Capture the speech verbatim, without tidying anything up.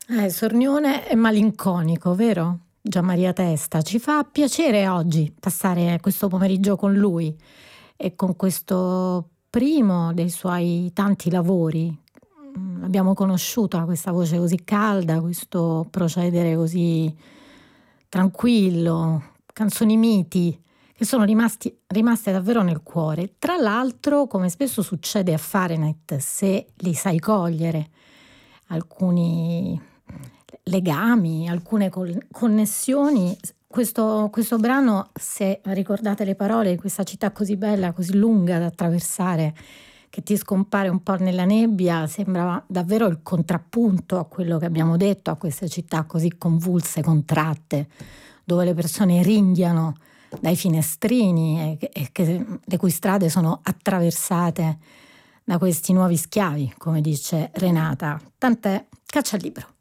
Eh, Sornione è malinconico, vero? Gianmaria Testa. Ci fa piacere oggi passare questo pomeriggio con lui e con questo primo dei suoi tanti lavori. Mm, Abbiamo conosciuto questa voce così calda, questo procedere così tranquillo, canzoni miti che sono rimasti, rimaste davvero nel cuore. Tra l'altro, come spesso succede a Fahrenheit, se li sai cogliere, alcuni legami, alcune col- connessioni. Questo, questo brano, se ricordate le parole, in questa città così bella, così lunga da attraversare, che ti scompare un po' nella nebbia, sembrava davvero il contrappunto a quello che abbiamo detto, a queste città così convulse, contratte, dove le persone ringhiano dai finestrini e, e che, le cui strade sono attraversate da questi nuovi schiavi, come dice Renata. Tant'è, caccia al libro.